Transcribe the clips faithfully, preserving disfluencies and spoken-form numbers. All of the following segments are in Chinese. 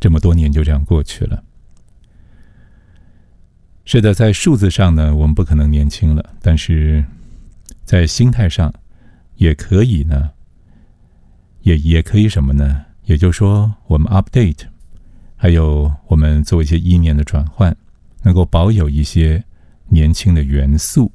这么多年就这样过去了。是的，在数字上呢，我们不可能年轻了，但是在心态上也可以呢，也也可以什么呢？也就是说，我们 update， 还有我们做一些意念的转换，能够保有一些年轻的元素。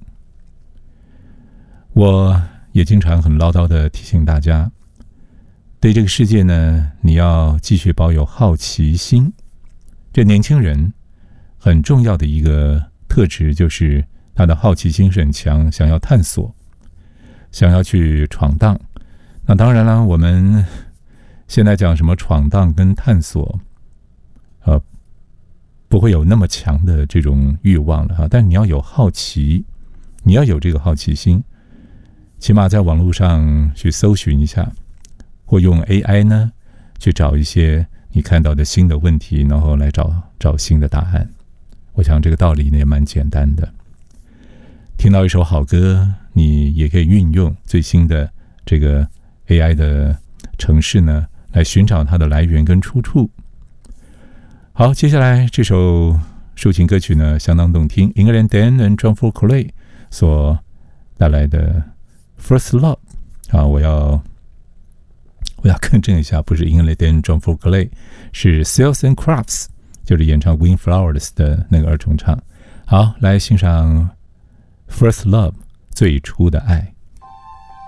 我也经常很唠叨的提醒大家，对这个世界呢，你要继续保有好奇心。这年轻人很重要的一个特质就是他的好奇心是很强，想要探索，想要去闯荡。那当然了，我们现在讲什么闯荡跟探索，呃，不会有那么强的这种欲望了哈。但你要有好奇，你要有这个好奇心，起码在网络上去搜寻一下，或用 A I 呢去找一些你看到的新的问题，然后来找找新的答案。我想这个道理呢也蛮简单的。听到一首好歌，你也可以运用最新的这个 A I 的程式呢，来寻找它的来源跟出处。好，接下来这首抒情歌曲呢相当动听，英格兰 Dan and John Furclay 所带来的 First Love 啊，我要我要更正一下，不是英格兰 Dan and John Furclay， 是 Sales and Crafts， 就是演唱 Windflowers 的那个二重唱。好，来欣赏 First Love 最初的爱。